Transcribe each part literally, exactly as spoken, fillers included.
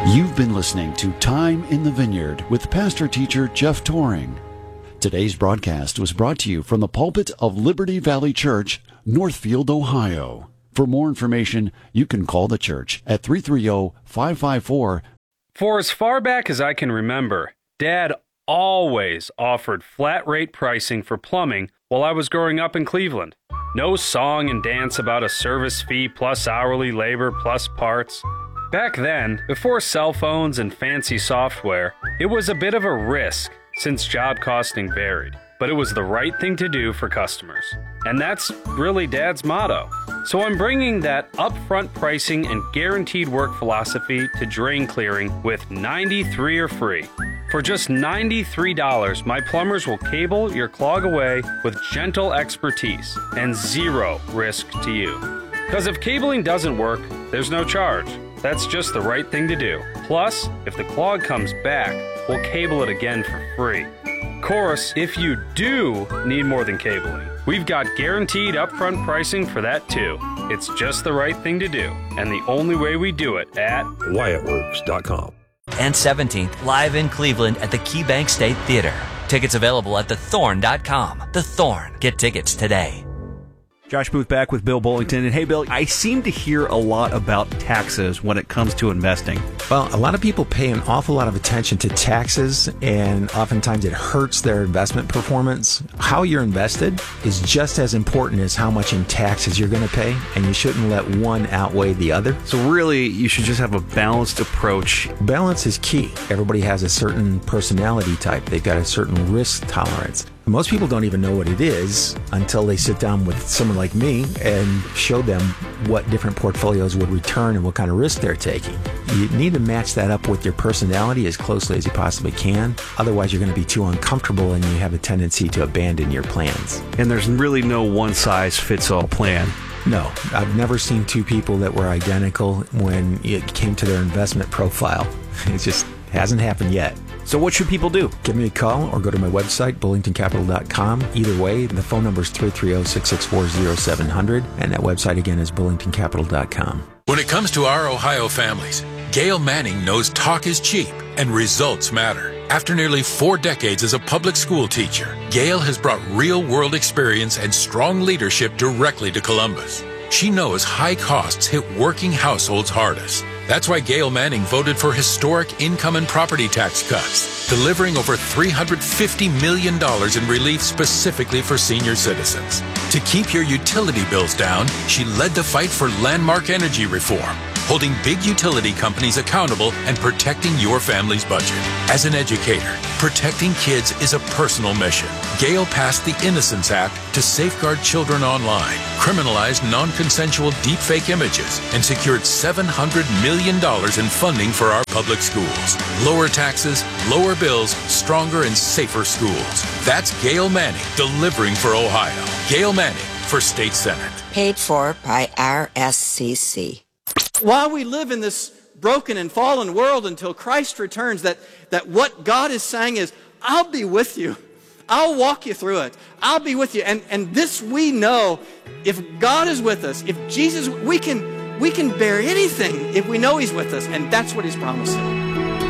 You've been listening to Time in the Vineyard with pastor-teacher Jeff Toring. Today's broadcast was brought to you from the pulpit of Liberty Valley Church, Northfield, Ohio. For more information, you can call the church at three three zero, five five four. For as far back as I can remember, Dad always offered flat-rate pricing for plumbing while I was growing up in Cleveland. No song and dance about a service fee plus hourly labor plus parts. Back then, before cell phones and fancy software, it was a bit of a risk since job costing varied, but it was the right thing to do for customers. And that's really Dad's motto. So I'm bringing that upfront pricing and guaranteed work philosophy to drain clearing with ninety-three or free. For just ninety-three dollars, my plumbers will cable your clog away with gentle expertise and zero risk to you. Because if cabling doesn't work, there's no charge. That's just the right thing to do. Plus, if the clog comes back, we'll cable it again for free. Of course, if you do need more than cabling, we've got guaranteed upfront pricing for that too. It's just the right thing to do, and the only way we do it at Wyatt Works dot com. And seventeenth, live in Cleveland at the KeyBank State Theater. Tickets available at the thorn dot com. The Thorn. Get tickets today. Josh Booth back with Bill Bullington. And hey, Bill, I seem to hear a lot about taxes when it comes to investing. Well, a lot of people pay an awful lot of attention to taxes, and oftentimes it hurts their investment performance. How you're invested is just as important as how much in taxes you're going to pay, and you shouldn't let one outweigh the other. So really, you should just have a balanced approach. Balance is key. Everybody has a certain personality type. They've got a certain risk tolerance. Most people don't even know what it is until they sit down with someone like me and show them what different portfolios would return and what kind of risk they're taking. You need to match that up with your personality as closely as you possibly can. Otherwise, you're going to be too uncomfortable and you have a tendency to abandon your plans. And there's really no one-size-fits-all plan. No, I've never seen two people that were identical when it came to their investment profile. It just hasn't happened yet. So what should people do? Give me a call or go to my website, bullington capital dot com. Either way, the phone number is three three zero, six six four, zero seven zero zero, and that website again is bullington capital dot com. When it comes to our Ohio families, Gail Manning knows talk is cheap and results matter. After nearly four decades as a public school teacher, Gail has brought real-world experience and strong leadership directly to Columbus. She knows high costs hit working households hardest. That's why Gail Manning voted for historic income and property tax cuts, delivering over three hundred fifty million dollars in relief specifically for senior citizens. To keep your utility bills down, she led the fight for landmark energy reform, holding big utility companies accountable and protecting your family's budget. As an educator, protecting kids is a personal mission. Gail passed the Innocence Act to safeguard children online, criminalized non-consensual deepfake images, and secured seven hundred million dollars in funding for our public schools. Lower taxes, lower bills, stronger and safer schools. That's Gail Manning delivering for Ohio. Gail Manning for State Senate. Paid for by R S C C. While we live in this broken and fallen world until Christ returns, that, that what God is saying is, I'll be with you. I'll walk you through it. I'll be with you. And, and this we know, if God is with us, if Jesus, we can, we can bear anything if we know He's with us. And that's what He's promising.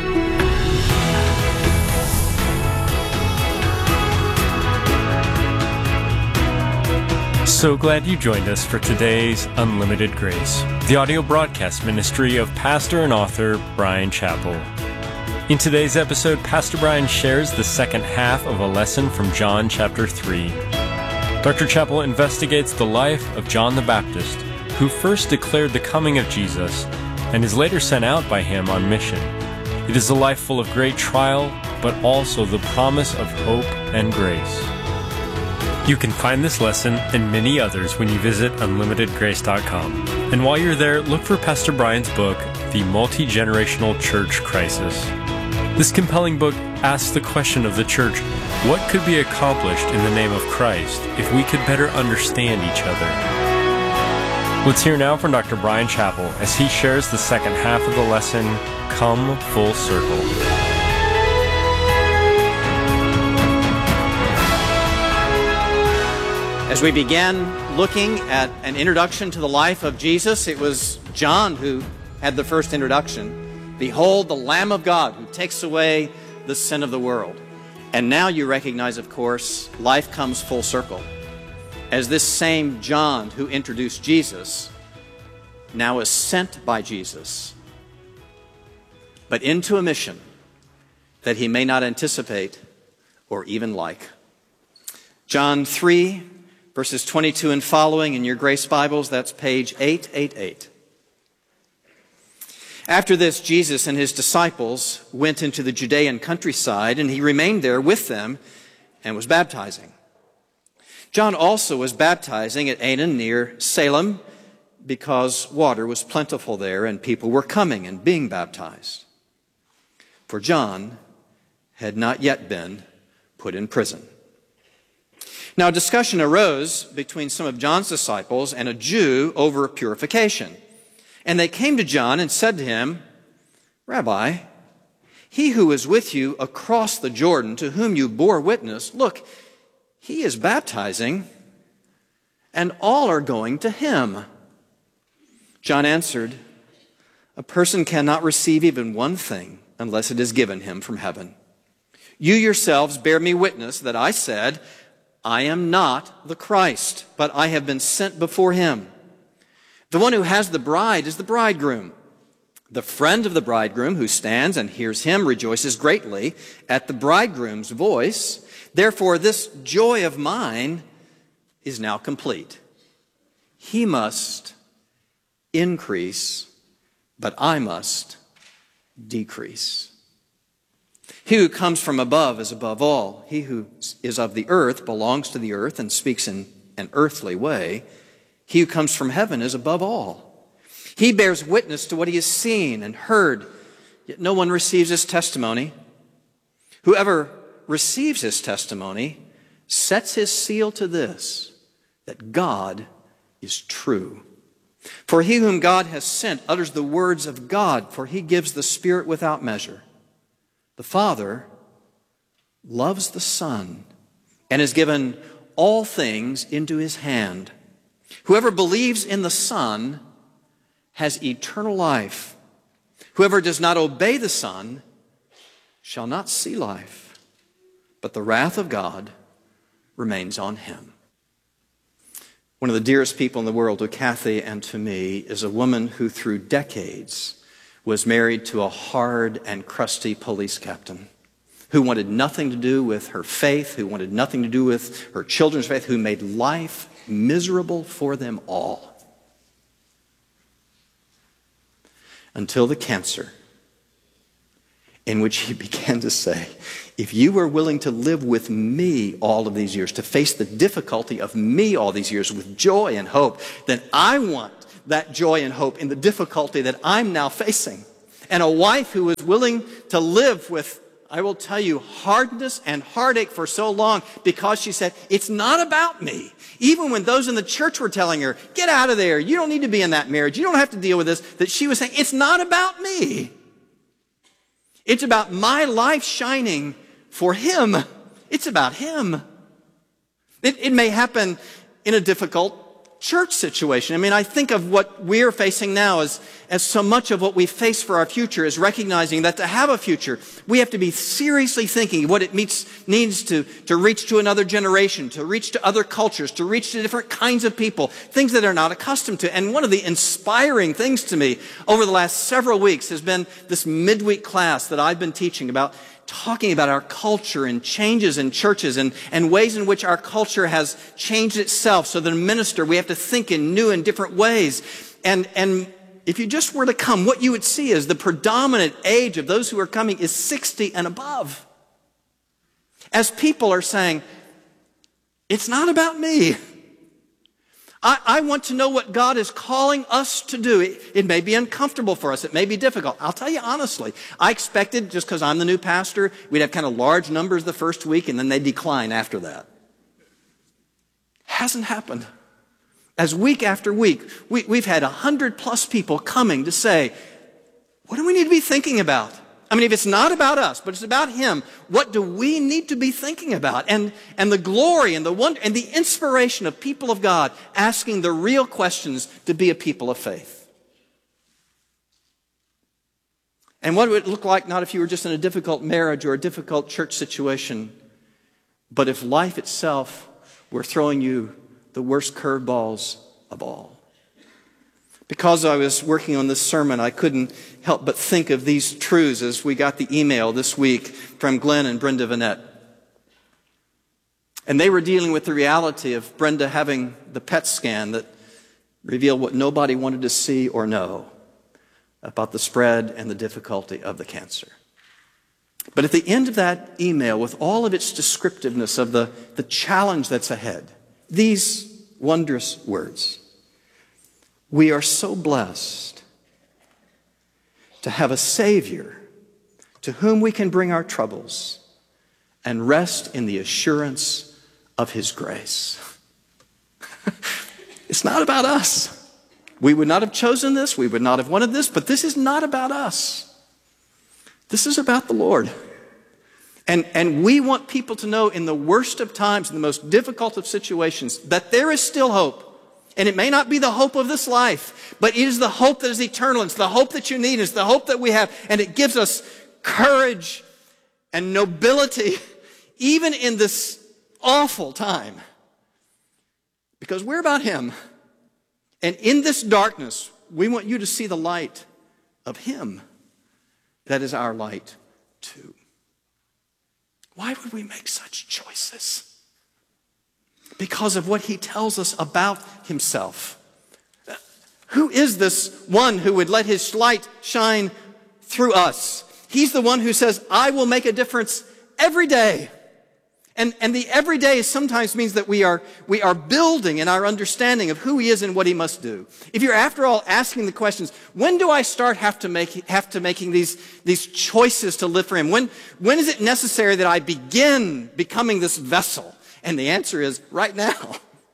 So glad you joined us for today's Unlimited Grace, the audio broadcast ministry of pastor and author Bryan Chapell. In today's episode, Pastor Bryan shares the second half of a lesson from John chapter three. Doctor Chapell investigates the life of John the Baptist, who first declared the coming of Jesus and is later sent out by him on mission. It is a life full of great trial, but also the promise of hope and grace. You can find this lesson and many others when you visit unlimited grace dot com. And while you're there, look for Pastor Bryan's book, The Multi-Generational Church Crisis. This compelling book asks the question of the church, what could be accomplished in the name of Christ if we could better understand each other? Let's hear now from Doctor Bryan Chapell as he shares the second half of the lesson, Come Full Circle. As we began looking at an introduction to the life of Jesus, it was John who had the first introduction. Behold the Lamb of God who takes away the sin of the world. And now you recognize, of course, life comes full circle. As this same John who introduced Jesus now is sent by Jesus, but into a mission that he may not anticipate or even like. John three, verses twenty-two and following in your Grace Bibles, that's page eight eighty-eight. After this, Jesus and his disciples went into the Judean countryside, and he remained there with them and was baptizing. John also was baptizing at Aenon near Salem because water was plentiful there and people were coming and being baptized. For John had not yet been put in prison. Now, a discussion arose between some of John's disciples and a Jew over purification. And they came to John and said to him, Rabbi, he who is with you across the Jordan, to whom you bore witness, look, he is baptizing, and all are going to him. John answered, a person cannot receive even one thing unless it is given him from heaven. You yourselves bear me witness that I said, I am not the Christ, but I have been sent before him. The one who has the bride is the bridegroom. The friend of the bridegroom who stands and hears him rejoices greatly at the bridegroom's voice. Therefore, this joy of mine is now complete. He must increase, but I must decrease. He who comes from above is above all. He who is of the earth belongs to the earth and speaks in an earthly way. He who comes from heaven is above all. He bears witness to what he has seen and heard, yet no one receives his testimony. Whoever receives his testimony sets his seal to this, that God is true. For he whom God has sent utters the words of God, for he gives the Spirit without measure. The Father loves the Son and has given all things into his hand. Whoever believes in the Son has eternal life. Whoever does not obey the Son shall not see life, but the wrath of God remains on him. One of the dearest people in the world to Kathy and to me is a woman who through decades was married to a hard and crusty police captain who wanted nothing to do with her faith, who wanted nothing to do with her children's faith, who made life miserable for them all. Until the cancer, in which he began to say, if you were willing to live with me all of these years, to face the difficulty of me all these years with joy and hope, then I want that joy and hope in the difficulty that I'm now facing. And a wife who is willing to live with, I will tell you, hardness and heartache for so long because she said, it's not about me. Even when those in the church were telling her, get out of there, you don't need to be in that marriage, you don't have to deal with this, that she was saying, it's not about me. It's about my life shining for him. It's about him. It, it may happen in a difficult church situation. I mean, I think of what we're facing now as, as so much of what we face for our future is recognizing that to have a future, we have to be seriously thinking what it meets, needs to, to reach to another generation, to reach to other cultures, to reach to different kinds of people, things that they're not accustomed to. And one of the inspiring things to me over the last several weeks has been this midweek class that I've been teaching about talking about our culture and changes in churches and, and ways in which our culture has changed itself so that a minister, we have to think in new and different ways. And, and if you just were to come, what you would see is the predominant age of those who are coming is sixty and above. As people are saying, it's not about me. I, I want to know what God is calling us to do. It, it may be uncomfortable for us. It may be difficult. I'll tell you honestly, I expected, just because I'm the new pastor, we'd have kind of large numbers the first week and then they decline after that. Hasn't happened. As week after week, we, we've had a hundred plus people coming to say, what do we need to be thinking about? I mean, if it's not about us, but it's about him, what do we need to be thinking about? And, and the glory and the wonder and the inspiration of people of God asking the real questions to be a people of faith. And what would it look like not if you were just in a difficult marriage or a difficult church situation, but if life itself were throwing you the worst curveballs of all? Because I was working on this sermon, I couldn't help but think of these truths as we got the email this week from Glenn and Brenda Vanette. And they were dealing with the reality of Brenda having the P E T scan that revealed what nobody wanted to see or know about the spread and the difficulty of the cancer. But at the end of that email, with all of its descriptiveness of the, the challenge that's ahead, these wondrous words: we are so blessed to have a Savior to whom we can bring our troubles and rest in the assurance of His grace. It's not about us. We would not have chosen this. We would not have wanted this. But this is not about us. This is about the Lord. And, and we want people to know in the worst of times, in the most difficult of situations, that there is still hope. And it may not be the hope of this life, but it is the hope that is eternal. It's the hope that you need. It's the hope that we have. And it gives us courage and nobility, even in this awful time. Because we're about Him. And in this darkness, we want you to see the light of Him that is our light too. Why would we make such choices? Because of what He tells us about Himself. Who is this one who would let His light shine through us? He's the one who says, I will make a difference every day. And, and the everyday sometimes means that we are, we are building in our understanding of who He is and what He must do. If you're, after all, asking the questions, when do I start have to make, have to making these, these choices to live for Him? When, when is it necessary that I begin becoming this vessel? And the answer is right now.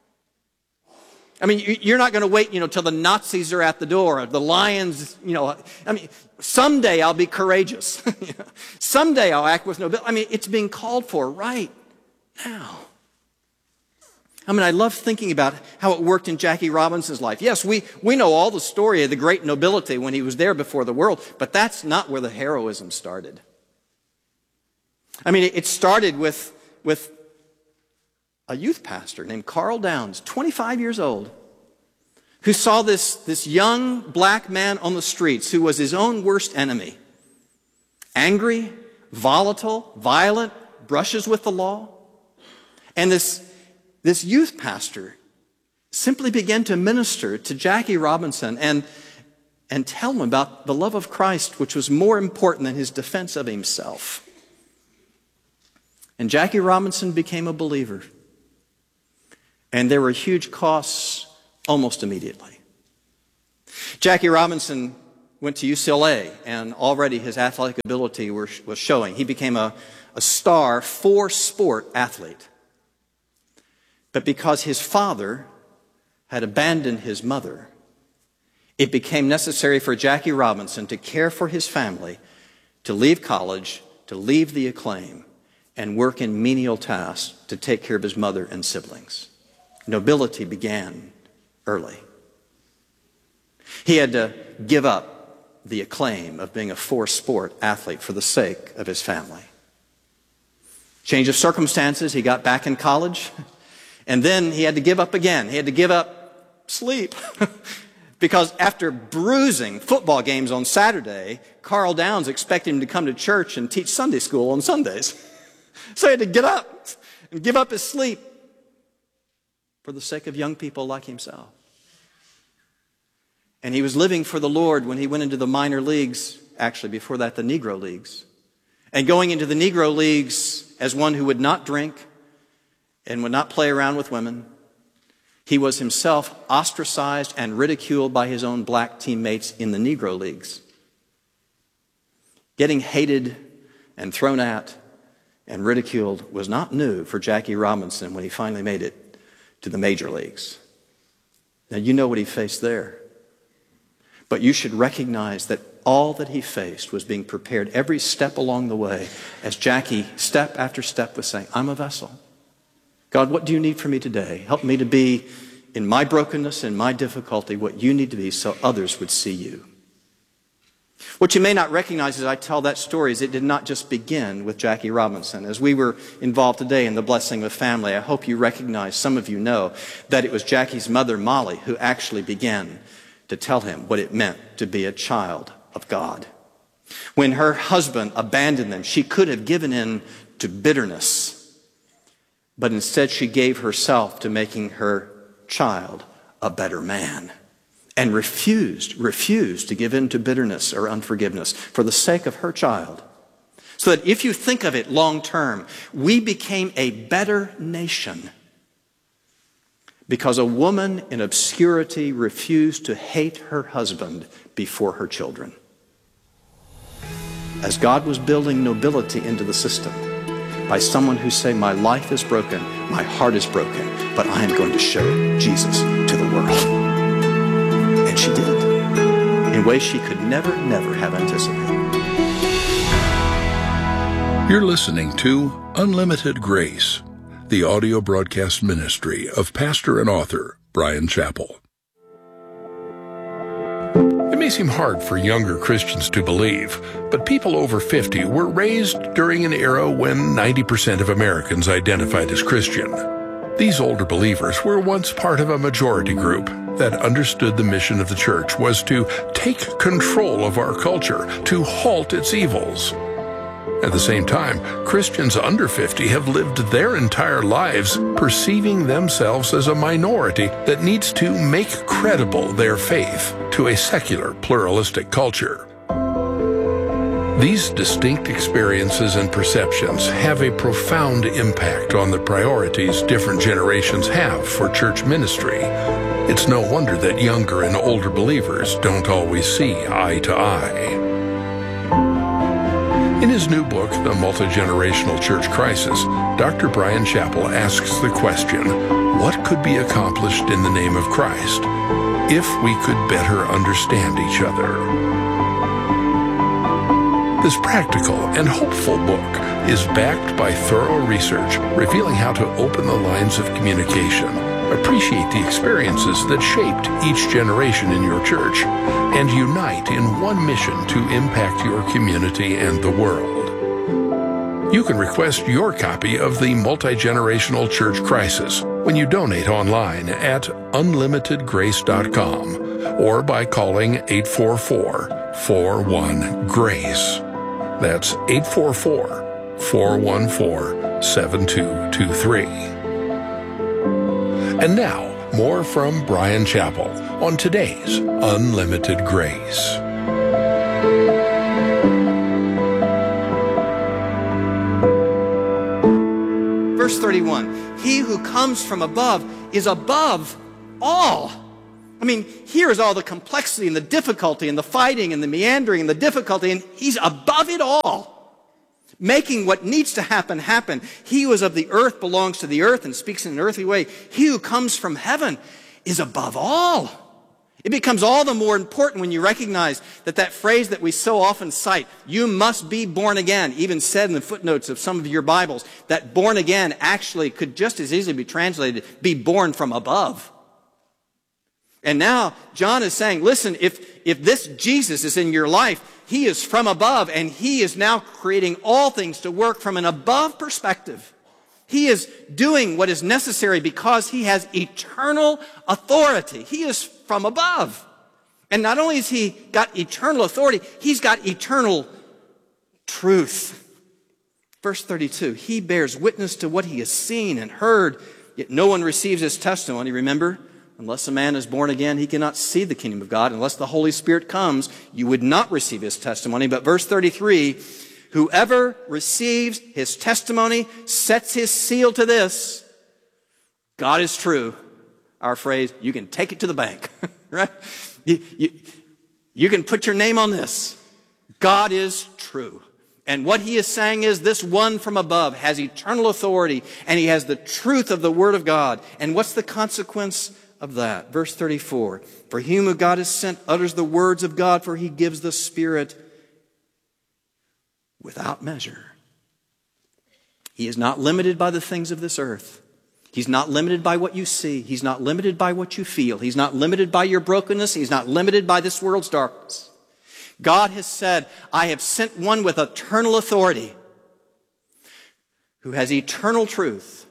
I mean, you're not going to wait, you know, till the Nazis are at the door, or the lions, you know. I mean, someday I'll be courageous. Someday I'll act with nobility. I mean, it's being called for right now. I mean, I love thinking about how it worked in Jackie Robinson's life. Yes, we, we know all the story of the great nobility when he was there before the world, but that's not where the heroism started. I mean, it started with, with a youth pastor named Carl Downs, twenty-five years old, who saw this, this young black man on the streets who was his own worst enemy. Angry, volatile, violent, brushes with the law. And this, this youth pastor simply began to minister to Jackie Robinson and, and tell him about the love of Christ, which was more important than his defense of himself. And Jackie Robinson became a believer. And there were huge costs almost immediately. Jackie Robinson went to U C L A, and already his athletic ability were, was showing. He became a, a star four-sport athlete. But because his father had abandoned his mother, it became necessary for Jackie Robinson to care for his family, to leave college, to leave the acclaim, and work in menial tasks to take care of his mother and siblings. Nobility began early. He had to give up the acclaim of being a four-sport athlete for the sake of his family. Change of circumstances, he got back in college, and then he had to give up again. He had to give up sleep. Because after bruising football games on Saturday, Carl Downs expected him to come to church and teach Sunday school on Sundays. So he had to get up and give up his sleep for the sake of young people like himself. And he was living for the Lord when he went into the minor leagues, actually before that the Negro Leagues. And going into the Negro Leagues as one who would not drink and would not play around with women, he was himself ostracized and ridiculed by his own black teammates in the Negro Leagues. Getting hated and thrown at and ridiculed was not new for Jackie Robinson when he finally made it to the major leagues. Now, you know what he faced there. But you should recognize that all that he faced was being prepared every step along the way as Jackie, step after step, was saying, I'm a vessel. God, what do you need from me today? Help me to be, in my brokenness and my difficulty, what you need to be so others would see you. What you may not recognize as I tell that story is it did not just begin with Jackie Robinson. As we were involved today in the blessing of family, I hope you recognize, some of you know, that it was Jackie's mother, Molly, who actually began to tell him what it meant to be a child of God. When her husband abandoned them, she could have given in to bitterness, but instead she gave herself to making her child a better man. And refused, refused to give in to bitterness or unforgiveness for the sake of her child. So that if you think of it long term, we became a better nation because a woman in obscurity refused to hate her husband before her children. As God was building nobility into the system by someone who say, my life is broken, my heart is broken, but I am going to show Jesus to the world. And she did, in ways she could never, never have anticipated. You're listening to Unlimited Grace, the audio broadcast ministry of pastor and author Bryan Chapell. It may seem hard for younger Christians to believe, but people over fifty were raised during an era when ninety percent of Americans identified as Christian. These older believers were once part of a majority group that understood the mission of the church was to take control of our culture, to halt its evils. At the same time, Christians under fifty have lived their entire lives perceiving themselves as a minority that needs to make credible their faith to a secular, pluralistic culture. These distinct experiences and perceptions have a profound impact on the priorities different generations have for church ministry. It's no wonder that younger and older believers don't always see eye to eye. In his new book, The Multi-Generational Church Crisis, Doctor Bryan Chapell asks the question, what could be accomplished in the name of Christ if we could better understand each other? This practical and hopeful book is backed by thorough research revealing how to open the lines of communication, appreciate the experiences that shaped each generation in your church, and unite in one mission to impact your community and the world. You can request your copy of the Multi-Generational Church Crisis when you donate online at unlimited grace dot com or by calling eight four four, four one, GRACE. That's eight four four, four one four, seven two two three. And now, more from Bryan Chapell on today's Unlimited Grace. Verse thirty-one, he who comes from above is above all. I mean, here's all the complexity and the difficulty and the fighting and the meandering and the difficulty, and he's above it all, making what needs to happen happen. He who is of the earth belongs to the earth and speaks in an earthly way. He who comes from heaven is above all. It becomes all the more important when you recognize that that phrase that we so often cite, you must be born again, even said in the footnotes of some of your Bibles, that born again actually could just as easily be translated, be born from above. And now John is saying, listen, if, if this Jesus is in your life, he is from above, and he is now creating all things to work from an above perspective. He is doing what is necessary because he has eternal authority. He is from above. And not only has he got eternal authority, he's got eternal truth. Verse thirty-two, he bears witness to what he has seen and heard, yet no one receives his testimony. Remember, unless a man is born again, he cannot see the kingdom of God. Unless the Holy Spirit comes, you would not receive his testimony. But verse thirty-three, whoever receives his testimony sets his seal to this. God is true. Our phrase, you can take it to the bank, right? You, you, you can put your name on this. God is true. And what he is saying is this one from above has eternal authority, and he has the truth of the Word of God. And what's the consequence of that? Verse thirty-four, for him who God has sent utters the words of God, for he gives the Spirit without measure. He is not limited by the things of this earth. He's not limited by what you see. He's not limited by what you feel. He's not limited by your brokenness. He's not limited by this world's darkness. God has said, I have sent one with eternal authority who has eternal truth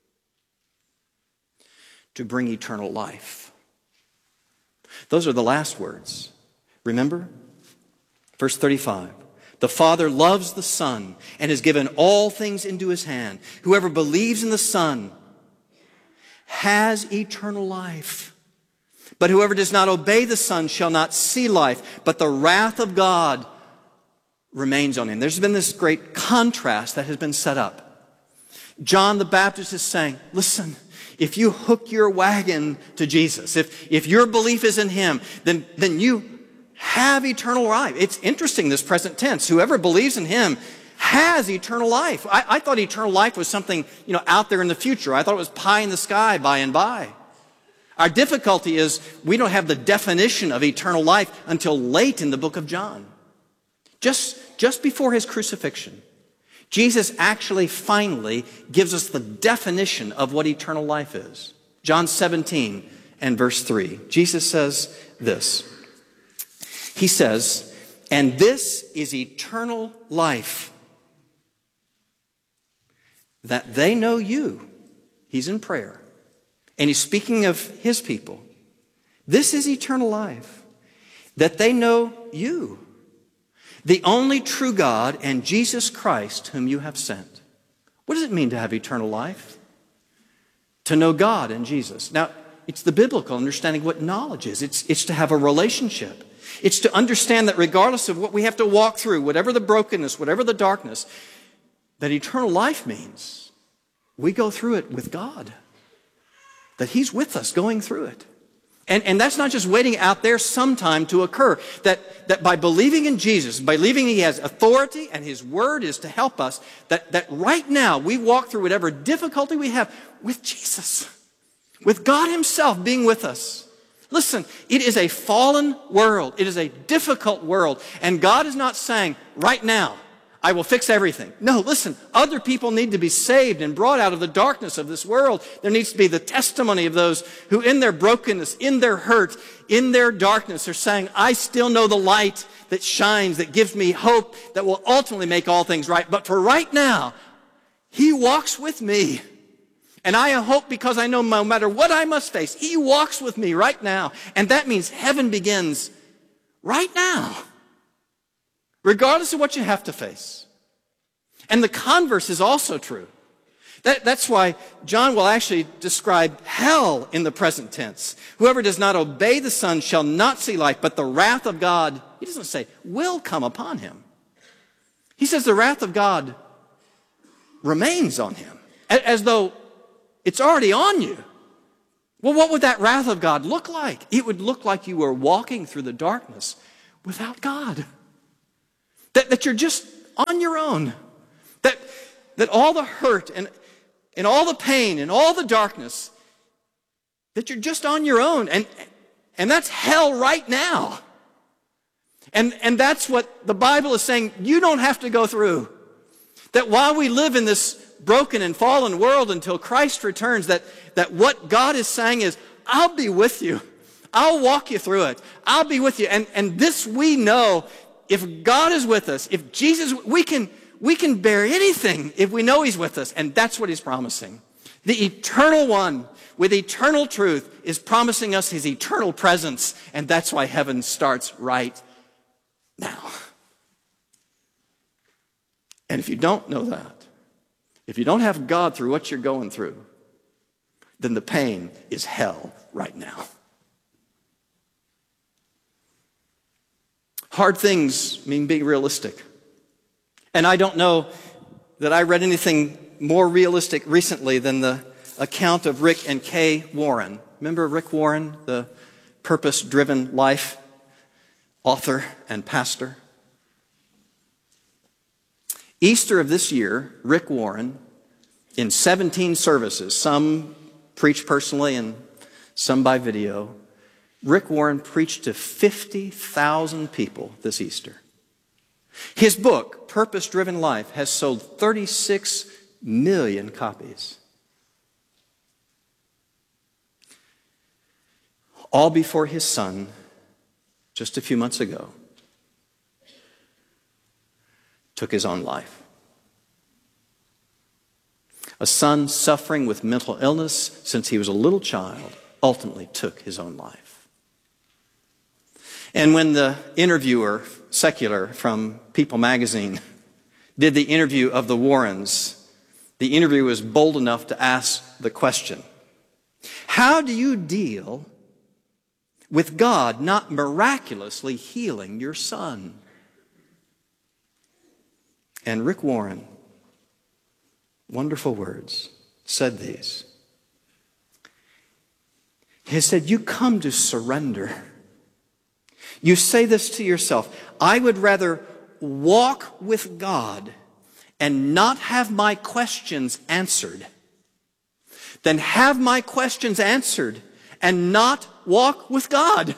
to bring eternal life. Those are the last words. Remember? Verse thirty-five. The Father loves the Son and has given all things into his hand. Whoever believes in the Son has eternal life. But whoever does not obey the Son shall not see life, but the wrath of God remains on him. There's been this great contrast that has been set up. John the Baptist is saying, listen, if you hook your wagon to Jesus, if, if your belief is in him, then, then you have eternal life. It's interesting, this present tense. Whoever believes in him has eternal life. I, I thought eternal life was something, you know, out there in the future. I thought it was pie in the sky by and by. Our difficulty is we don't have the definition of eternal life until late in the book of John. Just, just before his crucifixion, Jesus actually finally gives us the definition of what eternal life is. John seventeen and verse three. Jesus says this. He says, and this is eternal life, that they know you. He's in prayer. And he's speaking of his people. This is eternal life, that they know you, the only true God, and Jesus Christ, whom you have sent. What does it mean to have eternal life? To know God and Jesus. Now, it's the biblical understanding of what knowledge is. It's, it's to have a relationship. It's to understand that regardless of what we have to walk through, whatever the brokenness, whatever the darkness, that eternal life means we go through it with God. That he's with us going through it. And, and that's not just waiting out there sometime to occur. That, that by believing in Jesus, by believing he has authority and his word is to help us, that, that right now we walk through whatever difficulty we have with Jesus. With God himself being with us. Listen, it is a fallen world. It is a difficult world. And God is not saying, right now, I will fix everything. No, listen, other people need to be saved and brought out of the darkness of this world. There needs to be the testimony of those who in their brokenness, in their hurt, in their darkness are saying, I still know the light that shines, that gives me hope, that will ultimately make all things right. But for right now, he walks with me. And I hope, because I know no matter what I must face, he walks with me right now. And that means heaven begins right now. Regardless of what you have to face. And the converse is also true. That, that's why John will actually describe hell in the present tense. Whoever does not obey the Son shall not see life, but the wrath of God, he doesn't say, will come upon him. He says the wrath of God remains on him, as though it's already on you. Well, what would that wrath of God look like? It would look like you were walking through the darkness without God. That, that you're just on your own. That, that all the hurt and, and all the pain and all the darkness, that you're just on your own. And, and that's hell right now. And, and that's what the Bible is saying you don't have to go through. That while we live in this broken and fallen world until Christ returns, that, that what God is saying is, I'll be with you. I'll walk you through it. I'll be with you. And, and this we know. If God is with us, if Jesus, we can, we can bear anything if we know he's with us. And that's what he's promising. The eternal one with eternal truth is promising us his eternal presence. And that's why heaven starts right now. And if you don't know that, if you don't have God through what you're going through, then the pain is hell right now. Hard things mean being realistic. And I don't know that I read anything more realistic recently than the account of Rick and Kay Warren. Remember Rick Warren, the purpose-driven life author and pastor? Easter of this year, Rick Warren, in seventeen services, some preached personally and some by video, Rick Warren preached to fifty thousand people this Easter. His book, Purpose Driven Life, has sold thirty-six million copies. All before his son, just a few months ago, took his own life. A son suffering with mental illness since he was a little child ultimately took his own life. And when the interviewer, Secular, from People magazine, did the interview of the Warrens, the interviewer was bold enough to ask the question, how do you deal with God not miraculously healing your son? And Rick Warren, wonderful words, said these. He said, you come to surrender. You say this to yourself, I would rather walk with God and not have my questions answered than have my questions answered and not walk with God.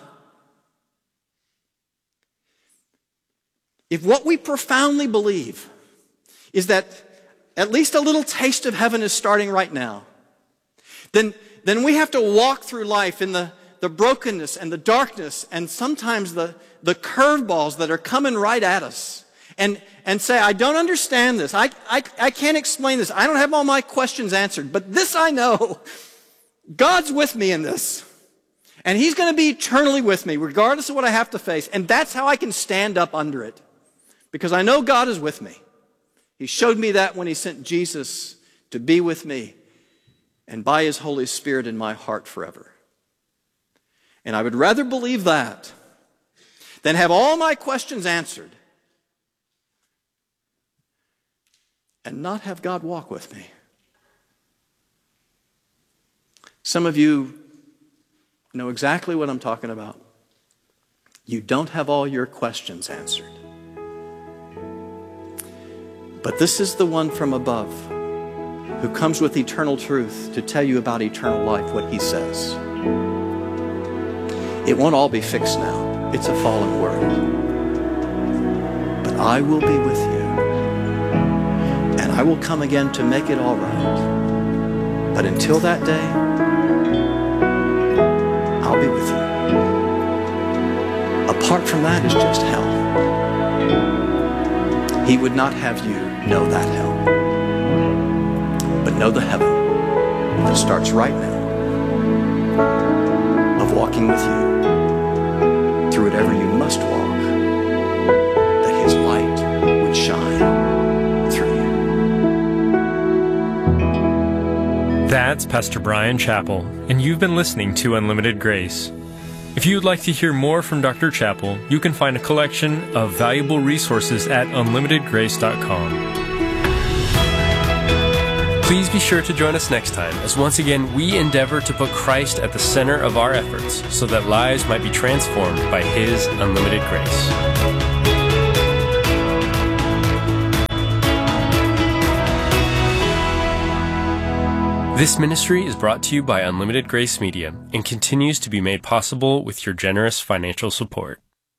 If what we profoundly believe is that at least a little taste of heaven is starting right now, then, then we have to walk through life in the, the brokenness and the darkness and sometimes the, the curveballs that are coming right at us and, and say, I don't understand this. I, I, I can't explain this. I don't have all my questions answered. But this I know, God's with me in this. And he's going to be eternally with me regardless of what I have to face. And that's how I can stand up under it. Because I know God is with me. He showed me that when he sent Jesus to be with me and by his Holy Spirit in my heart forever. And I would rather believe that than have all my questions answered and not have God walk with me. Some of you know exactly what I'm talking about. You don't have all your questions answered. But this is the one from above who comes with eternal truth to tell you about eternal life, what he says. It won't all be fixed now. It's a fallen world. But I will be with you. And I will come again to make it all right. But until that day, I'll be with you. Apart from that is just hell. He would not have you know that hell, but know the heaven that starts right now of walking with you through whatever you must walk, that his light would shine through you. That's Pastor Bryan Chapell, and you've been listening to Unlimited Grace. If you would like to hear more from Doctor Chapell, you can find a collection of valuable resources at unlimited grace dot com. Please be sure to join us next time as once again we endeavor to put Christ at the center of our efforts so that lives might be transformed by his unlimited grace. This ministry is brought to you by Unlimited Grace Media and continues to be made possible with your generous financial support.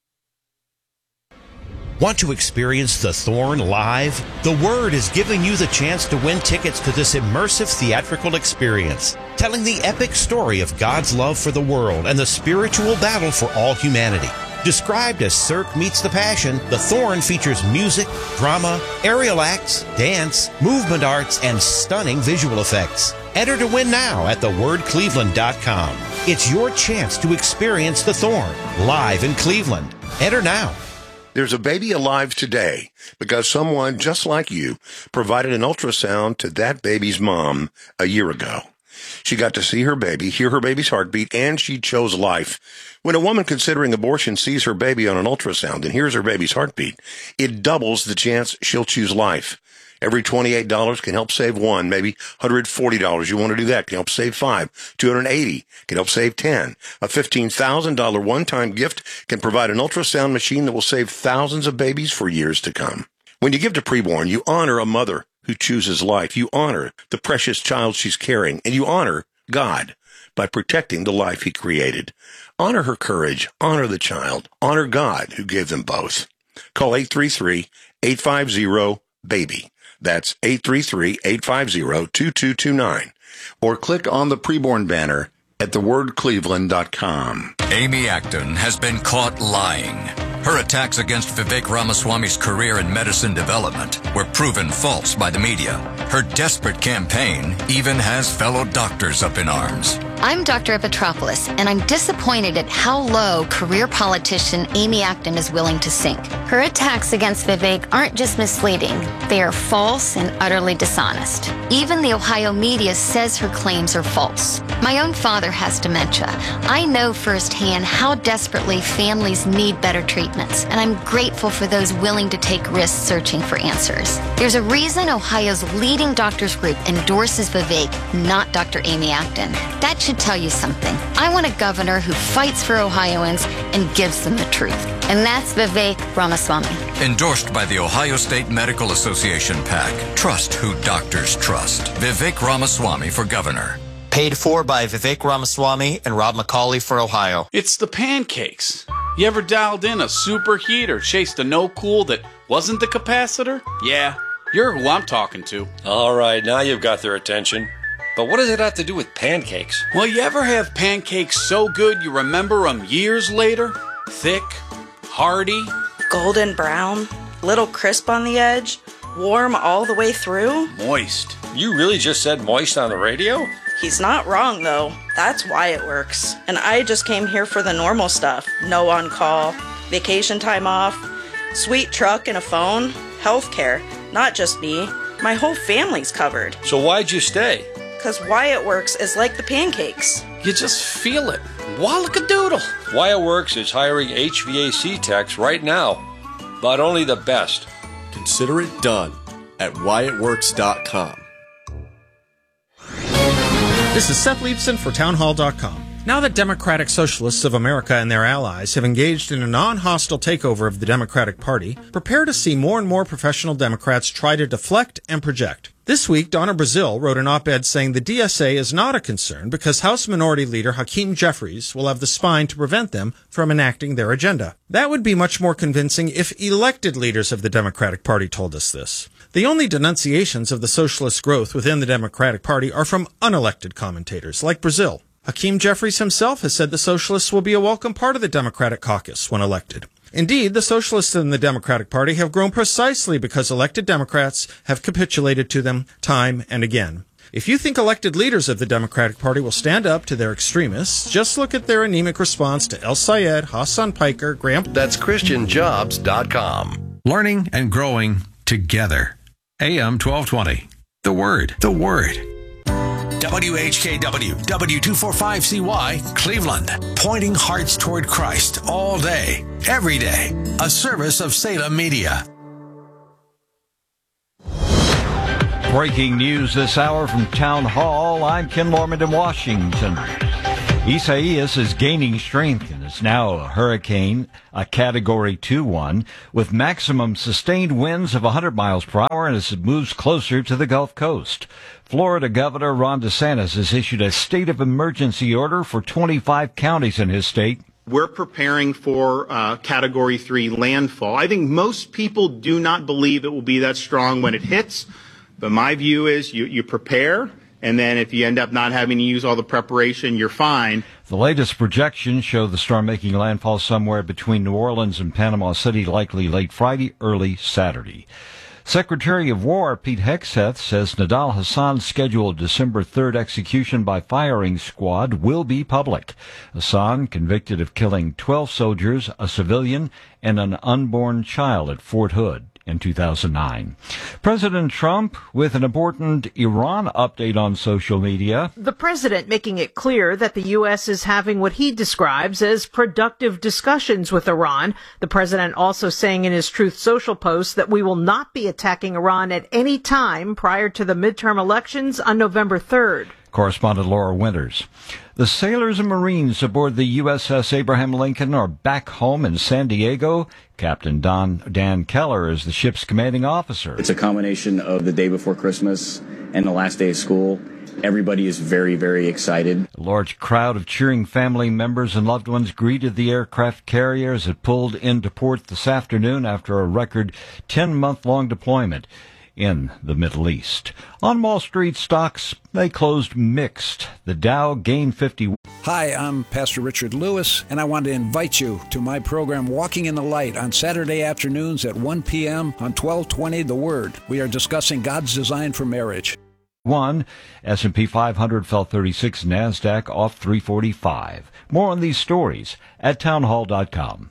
Want to experience The Thorn live? The Word is giving you the chance to win tickets to this immersive theatrical experience, telling the epic story of God's love for the world and the spiritual battle for all humanity. Described as Cirque meets the Passion, The Thorn features music, drama, aerial acts, dance, movement arts, and stunning visual effects. Enter to win now at the word cleveland dot com. It's your chance to experience The Thorn live in Cleveland. Enter now. There's a baby alive today because someone just like you provided an ultrasound to that baby's mom a year ago. She got to see her baby, hear her baby's heartbeat, and she chose life. When a woman considering abortion sees her baby on an ultrasound and hears her baby's heartbeat, it doubles the chance she'll choose life. Every twenty-eight dollars can help save one, maybe one hundred forty dollars. You want to do that, can help save five. two hundred eighty dollars can help save ten. A fifteen thousand dollars one-time gift can provide an ultrasound machine that will save thousands of babies for years to come. When you give to Preborn, you honor a mother who chooses life. You honor the precious child she's carrying, and you honor God by protecting the life he created. Honor her courage, honor the child, honor God who gave them both. Call eight three three, eight five zero, BABY. That's eight three three, eight five zero, two two two nine. Or click on the Preborn banner at the word cleveland dot com. Amy Acton has been caught lying. Her attacks against Vivek Ramaswamy's career in medicine development were proven false by the media. Her desperate campaign even has fellow doctors up in arms. I'm Doctor Epitropoulos, and I'm disappointed at how low career politician Amy Acton is willing to sink. Her attacks against Vivek aren't just misleading, they are false and utterly dishonest. Even the Ohio media says her claims are false. My own father has dementia. I know firsthand how desperately families need better treatments, and I'm grateful for those willing to take risks searching for answers. There's a reason Ohio's leading doctors group endorses Vivek, not Doctor Amy Acton. That should tell you something. I want a governor who fights for Ohioans and gives them the truth. And that's Vivek Ramaswamy. Endorsed by the Ohio State Medical Association PAC. Trust who doctors trust. Vivek Ramaswamy for governor. Paid for by Vivek Ramaswamy and Rob McCauley for Ohio. It's the pancakes. You ever dialed in a superheat or chased a no-cool that wasn't the capacitor? Yeah, you're who I'm talking to. All right, now you've got their attention. But what does it have to do with pancakes? Well, you ever have pancakes so good you remember them years later? Thick, hearty, golden brown, little crisp on the edge, warm all the way through. Moist. You really just said moist on the radio? He's not wrong, though. That's why it works. And I just came here for the normal stuff. No on-call, vacation time off, sweet truck and a phone, healthcare. Not just me. My whole family's covered. So why'd you stay? Because Wyatt Works is like the pancakes. You just feel it. Wallakadoodle. Wyatt Works is hiring H V A C techs right now, but only the best. Consider it done at Wyatt Works dot com. This is Seth Leibson for Townhall dot com. Now that Democratic Socialists of America and their allies have engaged in a non-hostile takeover of the Democratic Party, prepare to see more and more professional Democrats try to deflect and project. This week, Donna Brazil wrote an op-ed saying the D S A is not a concern because House Minority Leader Hakeem Jeffries will have the spine to prevent them from enacting their agenda. That would be much more convincing if elected leaders of the Democratic Party told us this. The only denunciations of the socialist growth within the Democratic Party are from unelected commentators like Brazil. Hakeem Jeffries himself has said the socialists will be a welcome part of the Democratic caucus when elected. Indeed, the socialists in the Democratic Party have grown precisely because elected Democrats have capitulated to them time and again. If you think elected leaders of the Democratic Party will stand up to their extremists, just look at their anemic response to El Sayed, Hassan Piker, Graham... That's Christian Jobs dot com. Learning and growing together. A M twelve twenty. The Word. The Word. W H K W, W two forty-five C Y, Cleveland. Pointing hearts toward Christ all day, every day. A service of Salem Media. Breaking news this hour from Town Hall. I'm Ken Lorman in Washington. Isaias is gaining strength and is now a hurricane, a Category two one, with maximum sustained winds of one hundred miles per hour as it moves closer to the Gulf Coast. Florida Governor Ron DeSantis has issued a state of emergency order for twenty-five counties in his state. We're preparing for uh, Category three landfall. I think most people do not believe it will be that strong when it hits, but my view is you, you prepare. And then if you end up not having to use all the preparation, you're fine. The latest projections show the storm making landfall somewhere between New Orleans and Panama City, likely late Friday, early Saturday. Secretary of War Pete Hegseth says Nidal Hassan's scheduled December third execution by firing squad will be public. Hassan, convicted of killing twelve soldiers, a civilian, and an unborn child at Fort Hood in two thousand nine. President Trump with an important Iran update on social media. The president making it clear that the U S is having what he describes as productive discussions with Iran. The president also saying in his Truth Social post that we will not be attacking Iran at any time prior to the midterm elections on November third. Correspondent Laura Winters. The sailors and Marines aboard the U S S Abraham Lincoln are back home in San Diego. Captain Don Dan Keller is the ship's commanding officer. It's a combination of the day before Christmas and the last day of school. Everybody is very, very excited. A large crowd of cheering family members and loved ones greeted the aircraft carrier as it pulled into port this afternoon after a record ten-month-long deployment. in the Middle East. On Wall Street, stocks, they closed mixed. The Dow gained fifty. Hi, I'm Pastor Richard Lewis, and I want to invite you to my program Walking in the Light on Saturday afternoons at one p.m. on twelve twenty The Word. We are discussing God's design for marriage. One, S and P five hundred fell thirty-six, NASDAQ off three forty-five. More on these stories at townhall dot com.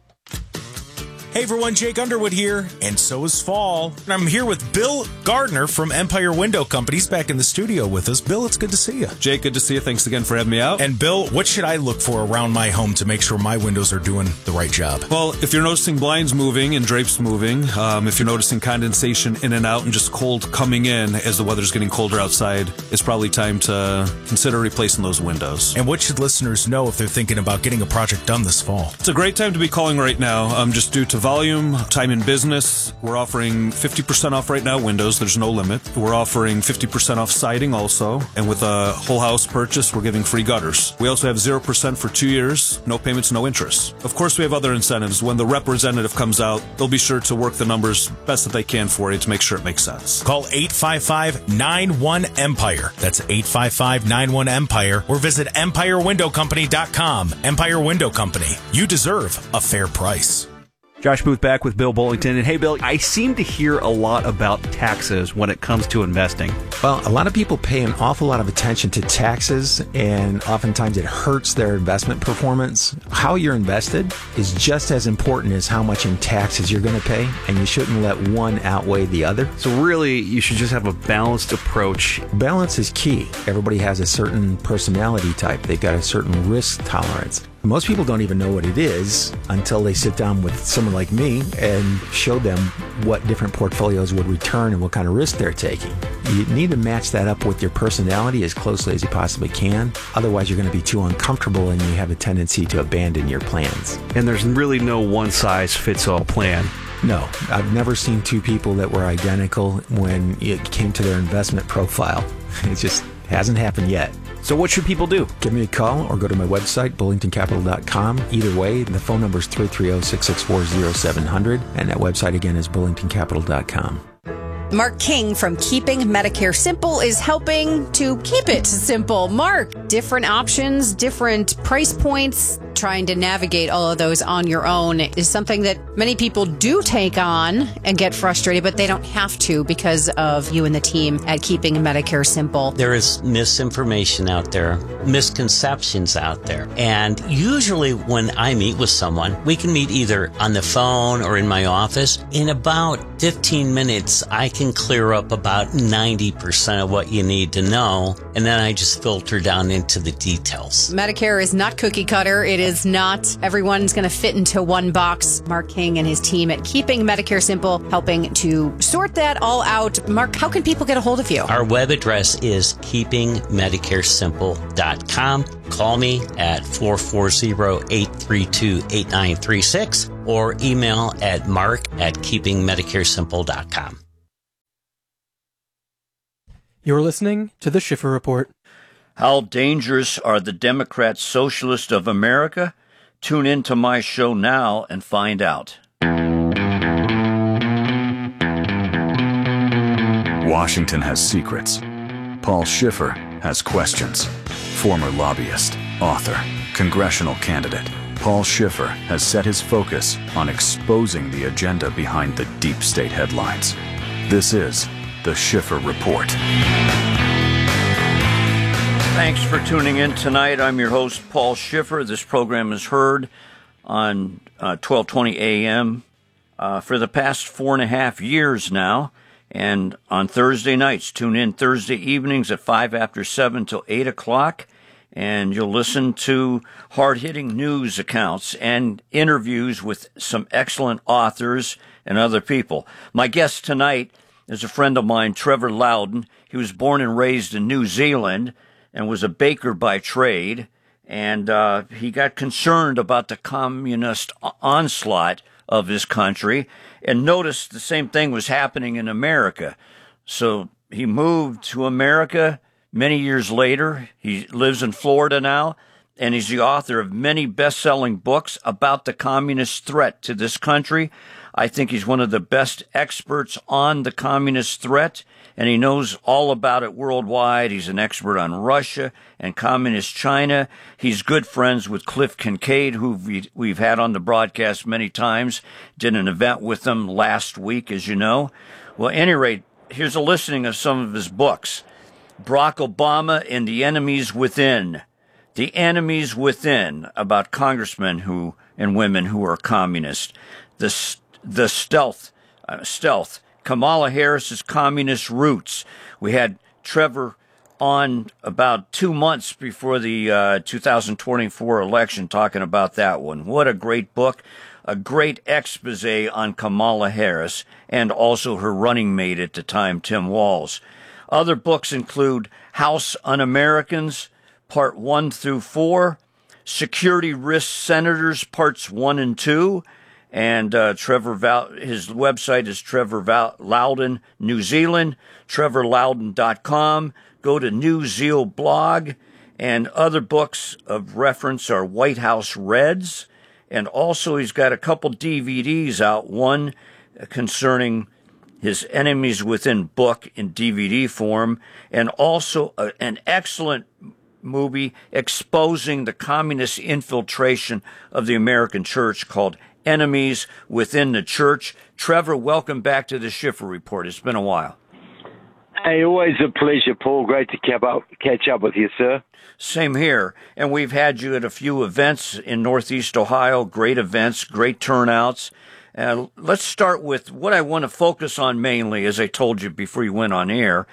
Hey everyone, Jake Underwood here, and so is fall. And I'm here with Bill Gardner from Empire Window Company. He's back in the studio with us. Bill, it's good to see you. Jake, good to see you. Thanks again for having me out. And Bill, what should I look for around my home to make sure my windows are doing the right job? Well, if you're noticing blinds moving and drapes moving, um, if you're noticing condensation in and out and just cold coming in as the weather's getting colder outside, it's probably time to consider replacing those windows. And what should listeners know if they're thinking about getting a project done this fall? It's a great time to be calling right now, um, just due to volume, time in business. We're offering fifty percent off right now windows. There's no limit. We're offering fifty percent off siding also. And with a whole house purchase, we're giving free gutters. We also have zero percent for two years, no payments, no interest. Of course, we have other incentives. When the representative comes out, they'll be sure to work the numbers best that they can for you to make sure it makes sense. Call eight five five, nine one, EMPIRE. That's eight five five, nine one, EMPIRE. Or visit empire window company dot com. Empire Window Company. You deserve a fair price. Josh Booth back with Bill Bullington. And hey, Bill, I seem to hear a lot about taxes when it comes to investing. Well, a lot of people pay an awful lot of attention to taxes, and oftentimes it hurts their investment performance. How you're invested is just as important as how much in taxes you're going to pay, and you shouldn't let one outweigh the other. So really, you should just have a balanced approach. Balance is key. Everybody has a certain personality type. They've got a certain risk tolerance. Most people don't even know what it is until they sit down with someone like me and show them what different portfolios would return and what kind of risk they're taking. You need to match that up with your personality as closely as you possibly can. Otherwise, you're going to be too uncomfortable and you have a tendency to abandon your plans. And there's really no one-size-fits-all plan. No, I've never seen two people that were identical when it came to their investment profile. It just hasn't happened yet. So what should people do? Give me a call or go to my website, bullington capital dot com. Either way, the phone number is three three zero, six six four, zero seven zero zero, and that website again is bullington capital dot com. Mark King from Keeping Medicare Simple is helping to keep it simple. Mark, different options, different price points, trying to navigate all of those on your own is something that many people do take on and get frustrated, but they don't have to because of you and the team at Keeping Medicare Simple. There is misinformation out there, misconceptions out there. And usually when I meet with someone, we can meet either on the phone or in my office. In about fifteen minutes, I can clear up about ninety percent of what you need to know. And then I just filter down into the details. Medicare is not cookie cutter. It is not everyone's going to fit into one box. Mark King and his team at Keeping Medicare Simple helping to sort that all out. Mark, how can people get a hold of you? Our web address is keeping medicare simple dot com. Call me at four four zero, eight three two, eight nine three six or email at mark at keeping medicare simple dot com. You're listening to The Schiffer Report. How dangerous are the Democrat Socialists of America? Tune in to my show now and find out. Washington has secrets. Paul Schiffer has questions. Former lobbyist, author, congressional candidate, Paul Schiffer has set his focus on exposing the agenda behind the deep state headlines. This is The Schiffer Report. Thanks for tuning in tonight. I'm your host, Paul Schiffer. This program is heard on uh, twelve twenty a.m. Uh, for the past four and a half years now. And on Thursday nights, tune in Thursday evenings at five after seven till eight o'clock. And you'll listen to hard-hitting news accounts and interviews with some excellent authors and other people. My guest tonight is a friend of mine, Trevor Loudon. He was born and raised in New Zealand and was a baker by trade, and uh, he got concerned about the communist onslaught of his country and noticed the same thing was happening in America. So he moved to America many years later. He lives in Florida now, and he's the author of many best-selling books about the communist threat to this country. I think he's one of the best experts on the communist threat, and he knows all about it worldwide. He's an expert on Russia and communist China. He's good friends with Cliff Kincaid, who we've had on the broadcast many times. Did an event with them last week, as you know. Well, at any rate, here's a listing of some of his books. Barack Obama and the Enemies Within. The Enemies Within, about congressmen who and women who are communist. The the stealth, uh, stealth. Kamala Harris's communist roots. We had Trevor on about two months before the uh, two thousand twenty-four election talking about that one. What a great book. A great expose on Kamala Harris and also her running mate at the time, Tim Walz. Other books include House Un-Americans, Part one through four, Security Risk Senators, Parts one and two, and uh, Trevor Val- his website is Trevor Val- Loudon, New Zealand, trevor loudon dot com. Go to New Zeal blog, and other books of reference are White House Reds, and also he's got a couple D V Ds out, one concerning his Enemies Within book in D V D form, and also a, an excellent movie exposing the communist infiltration of the American church called Enemies Within the Church. Trevor, welcome back to the Schiffer Report. It's been a while. Hey, always a pleasure, Paul. Great to catch up, catch up with you, sir. Same here. And we've had you at a few events in Northeast Ohio, great events, great turnouts. Uh, let's start with what I want to focus on mainly, as I told you before you went on air,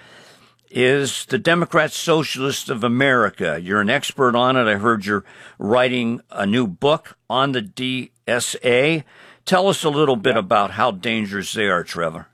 is the Democrat Socialists of America. You're an expert on it. I heard you're writing a new book on the D S A. Tell us a little bit about how dangerous they are, Trevor.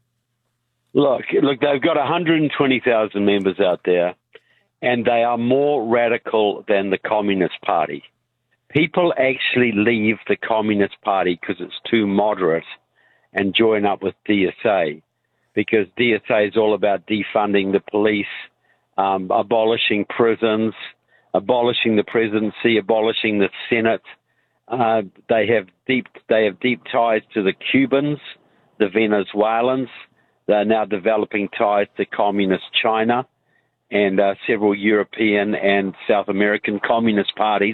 Look, look, they've got one hundred twenty thousand members out there, and they are more radical than the Communist Party. People actually leave the Communist Party because it's too moderate and join up with D S A, because D S A is all about defunding the police, um, abolishing prisons, abolishing the presidency, abolishing the Senate. Uh, they have deep they have deep ties to the Cubans, the Venezuelans. They're now developing ties to communist China and uh, several European and South American communist parties.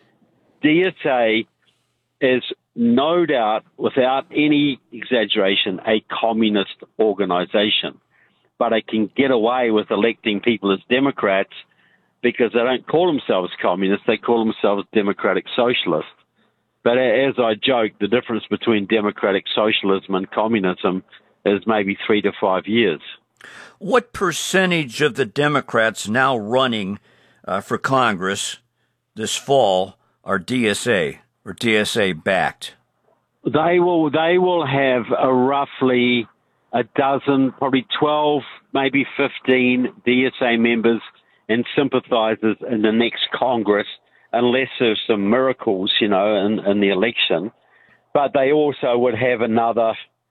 D S A is no doubt, without any exaggeration, a communist organization. But they can get away with electing people as Democrats because they don't call themselves communists, they call themselves democratic socialists. But as I joke, the difference between democratic socialism and communism is maybe three to five years. What percentage of the Democrats now running uh, for Congress this fall are D S A or D S A backed? They will. They will have a roughly a dozen, probably twelve, maybe fifteen D S A members and sympathizers in the next Congress, unless there's some miracles, you know, in, in the election. But they also would have another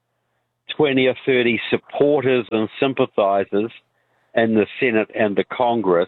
twenty or thirty supporters and sympathizers in the Senate and the Congress.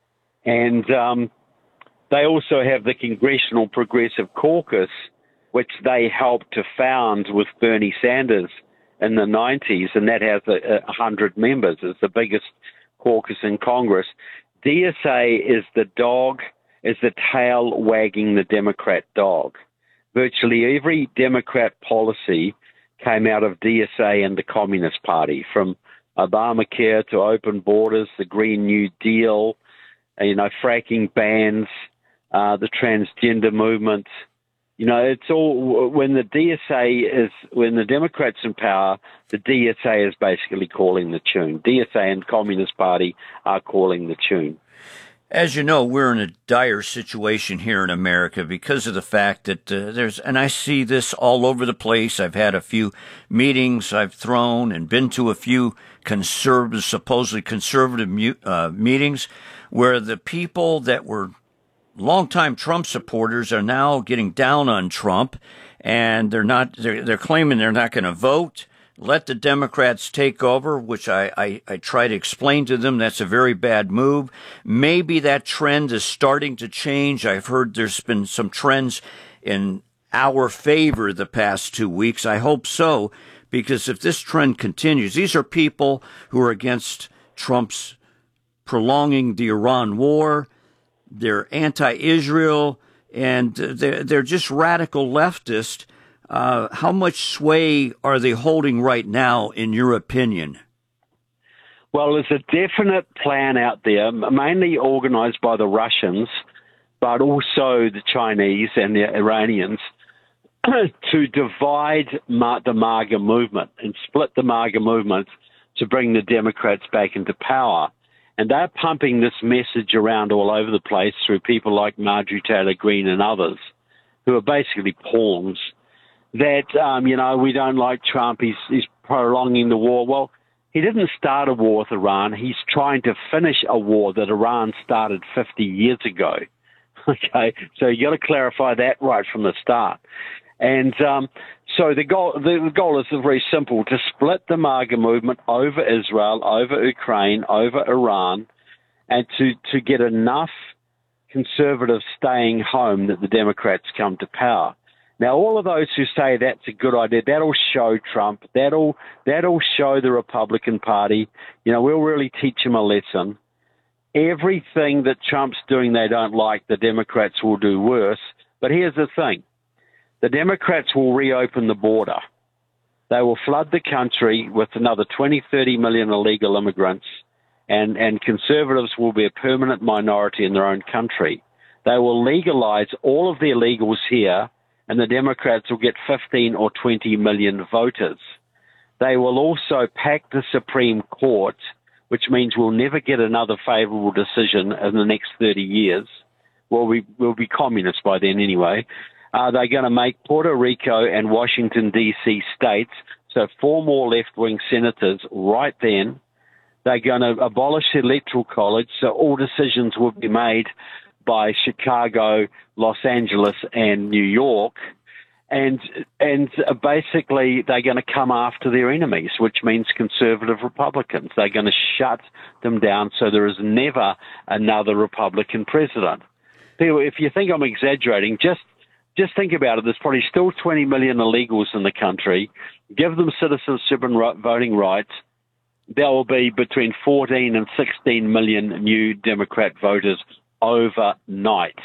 And um, they also have the Congressional Progressive Caucus, which they helped to found with Bernie Sanders in the nineties, and that has a, a hundred members. It's the biggest caucus in Congress. D S A is the dog, is the tail wagging the Democrat dog. Virtually every Democrat policy came out of D S A and the Communist Party, from Obamacare to open borders, the Green New Deal, you know, fracking bans, uh, the transgender movement. You know, it's all, when the D S A is, when the Democrats in power, the D S A is basically calling the tune. D S A and Communist Party are calling the tune. As you know, we're in a dire situation here in America because of the fact that uh, there's, and I see this all over the place. I've had a few meetings I've thrown and been to a few conservative, supposedly conservative mu- uh, meetings where the people that were longtime Trump supporters are now getting down on Trump, and they're not, they're, they're claiming they're not going to vote. Let the Democrats take over, which I, I, I try to explain to them that's a very bad move. Maybe that trend is starting to change. I've heard there's been some trends in our favor the past two weeks. I hope so, because if this trend continues, these are people who are against Trump's prolonging the Iran war. They're anti-Israel, and they're, they're just radical leftists. Uh, how much sway are they holding right now, in your opinion? Well, there's a definite plan out there, mainly organized by the Russians, but also the Chinese and the Iranians, to divide the MAGA movement and split the MAGA movement to bring the Democrats back into power. And they're pumping this message around all over the place through people like Marjorie Taylor Greene and others, who are basically pawns, that, um, you know, we don't like Trump, he's, he's prolonging the war. Well, he didn't start a war with Iran. He's trying to finish a war that Iran started fifty years ago. Okay, so you got to clarify that right from the start. And um, so the goal, the goal is very simple: to split the MAGA movement over Israel, over Ukraine, over Iran, and to to get enough conservatives staying home that the Democrats come to power. Now, all of those who say that's a good idea, that'll show Trump, that'll that'll show the Republican Party, you know, we'll really teach them a lesson. Everything that Trump's doing they don't like, the Democrats will do worse. But here's the thing. The Democrats will reopen the border. They will flood the country with another twenty, thirty million illegal immigrants, and, and conservatives will be a permanent minority in their own country. They will legalize all of the illegals here, and the Democrats will get fifteen or twenty million voters. They will also pack the Supreme Court, which means we'll never get another favorable decision in the next thirty years. Well, we, we'll be communists by then anyway. Uh, they're going to make Puerto Rico and Washington, D C states, so four more left-wing senators right then. They're going to abolish the Electoral College, so all decisions will be made by Chicago, Los Angeles, and New York. And and basically they're going to come after their enemies, which means conservative Republicans. They're going to shut them down so there is never another Republican president. People, if you think I'm exaggerating, just just think about it. There's probably still twenty million illegals in the country. Give them citizenship and voting rights. There will be between fourteen and sixteen million new Democrat voters overnight.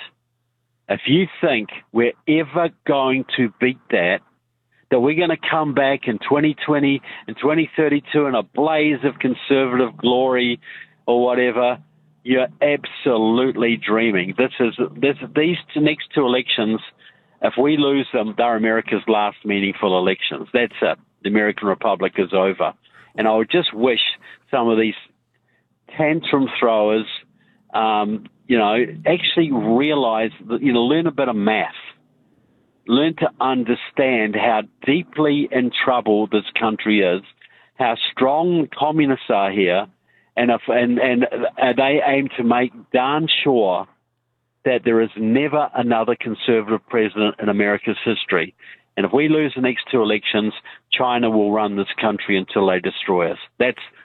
If you think we're ever going to beat that, that we're going to come back in twenty twenty and twenty thirty-two in a blaze of conservative glory or whatever, you're absolutely dreaming. This is this these next two elections, if we lose them, they're America's last meaningful elections. That's it. The American Republic is over. And I would just wish some of these tantrum throwers, um, you know, actually realize, that, you know, learn a bit of math. Learn to understand how deeply in trouble this country is, how strong communists are here, and if and, and they aim to make darn sure that there is never another conservative president in America's history. And if we lose the next two elections, China will run this country until they destroy us. That's